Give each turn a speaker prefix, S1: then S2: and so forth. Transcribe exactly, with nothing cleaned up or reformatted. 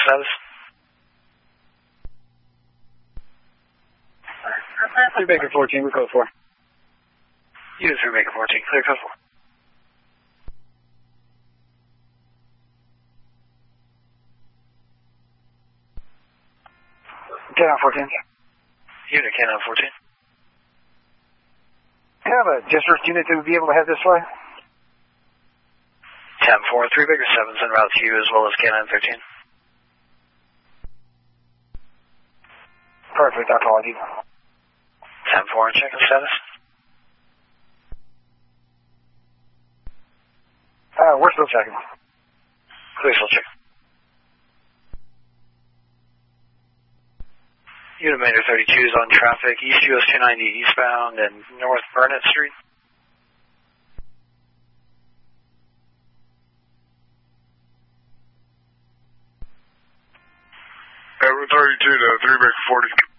S1: status?
S2: three Baker fourteen, we're code four.
S1: Unit three Baker fourteen, clear code four.
S2: K nine fourteen.
S1: Unit K nine fourteen.
S2: Do you have a district unit to be able to head this way?
S1: ten four, three Baker seven's en route to you as well as K nine thirteen.
S2: Perfect, that's all I need.
S1: ten four, and check-in status?
S2: Uh, we're still checking.
S1: Clear, still check. Unit Mater thirty-two is on traffic, East U S two ninety eastbound and North Burnett Street.
S3: Edward thirty-two to three Baker forty.